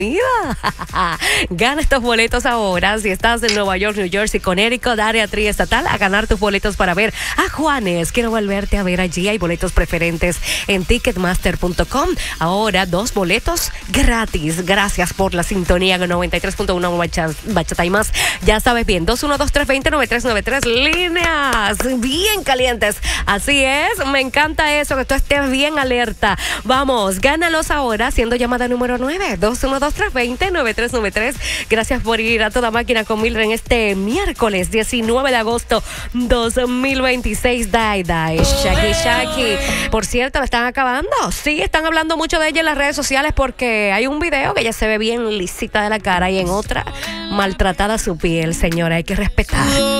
Gana estos boletos ahora si estás en Nueva York, New Jersey, Connecticut, área triestatal, a ganar tus boletos para ver a Juanes. Quiero volverte a ver allí. Hay boletos preferentes en Ticketmaster.com. Ahora 2 boletos gratis. Gracias por la sintonía con 93.1 Bachata y más. Ya sabes bien, 212-320-9393 líneas bien calientes. Así es, me encanta eso, que tú estés bien alerta. Vamos, gánalos ahora siendo llamada número 9, 212-320-9393. Gracias por ir a toda máquina con Mildred en este miércoles 19 de agosto 2026. Die, Shaki. Por cierto, la están acabando. Sí, están hablando mucho de ella en las redes sociales porque hay un video que ella se ve bien lisita de la cara y en otra maltratada su piel, señora. Hay que respetar.